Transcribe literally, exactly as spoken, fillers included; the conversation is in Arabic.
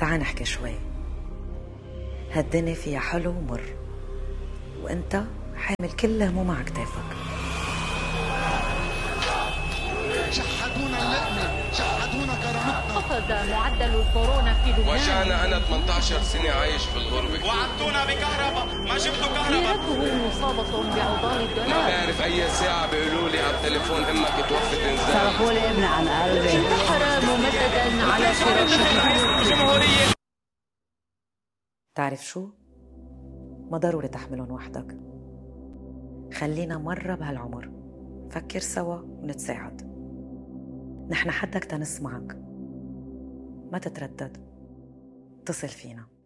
تعال نحكي شوي. هالدنيا فيها حلو ومر، وانت حامل كل هموم على كتافك. شحدونا اللقمة، شحدونا كرامتنا. أخذ معدل الكورونا في لبنان. وجعنا أنا ثمانية عشر سنة عايش في الغربة. وعدتونا بكهرباء، ما جبتوا كهرباء. ديرته مصابة بعضال الدولار. ما بعرف أي ساعة بيقولوا لي على التليفون أمك توفت إنزال. صرفوا لي ابني عن قلبي. انتحر ممددا على فراشه. الجمهورية. تعرف شو؟ ما ضروري تحملهم وحدك. خلينا مرة بهالعمر فكر سوا ونتساعد. نحن حدك تنسمعك، ما تتردد، اتصل فينا.